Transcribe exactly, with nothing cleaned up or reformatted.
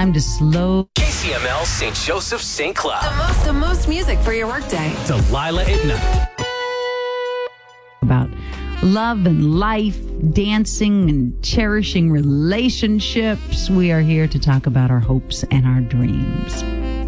time to slow. K C M L Saint Joseph Saint Cloud. The most, the most music for your workday. Delilah at night. About love and life, dancing and cherishing relationships. We are here to talk about our hopes and our dreams.